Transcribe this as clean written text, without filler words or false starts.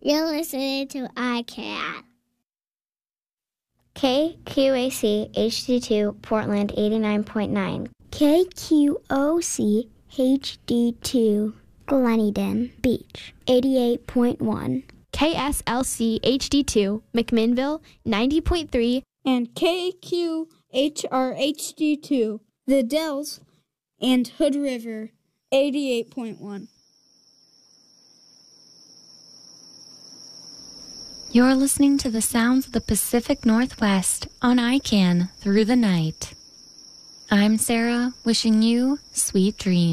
You're listening to iCat. KQAC HD2 Portland 89.9. KQOC HD2 Gleneden Beach 88.1. KSLC HD2 McMinnville 90.3. And KQHR HD2 The Dells and Hood River 88.1. You're listening to the sounds of the Pacific Northwest on ICANN through the night. I'm Sarah, wishing you sweet dreams.